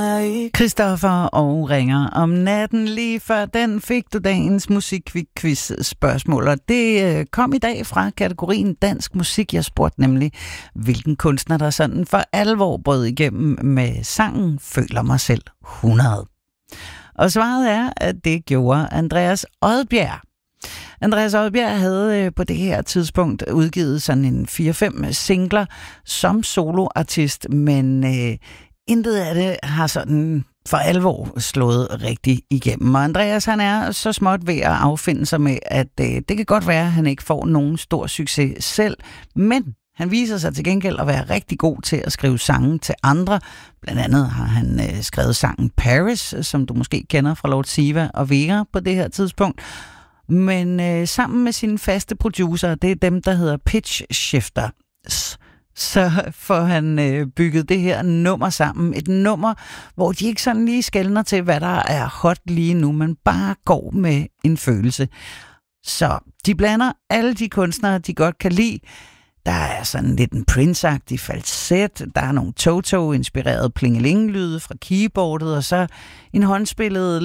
Christoffer og Ringer om natten. Lige før den fik du dagens musikquiz spørgsmål, og det kom i dag fra kategorien dansk musik. Jeg spurgte nemlig, hvilken kunstner der sådan for alvor brød igennem med sangen Føler mig selv 100. Og svaret er, at det gjorde Andreas Odbjerg. Andreas Odbjerg havde på det her tidspunkt udgivet sådan en 4-5 singler som soloartist, men intet af det har sådan for alvor slået rigtig igennem. Og Andreas, han er så småt ved at affinde sig med, at det kan godt være, at han ikke får nogen stor succes selv, men han viser sig til gengæld at være rigtig god til at skrive sange til andre. Blandt andet har han skrevet sangen Paris, som du måske kender fra Lord Siva og Vera på det her tidspunkt. Men sammen med sine faste producer, det er dem, der hedder Pitch Shifters, så får han bygget det her nummer sammen. Et nummer, hvor de ikke sådan lige skelner til, hvad der er hot lige nu, men bare går med en følelse. Så de blander alle de kunstnere, de godt kan lide. Der er sådan lidt en Prince-agtig falset, der er nogle Toto-inspirerede plingeling-lyde fra keyboardet, og så en håndspillet